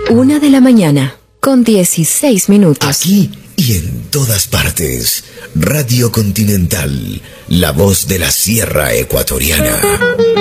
1:16 a.m. Aquí y en todas partes. Radio Continental, la voz de la Sierra Ecuatoriana.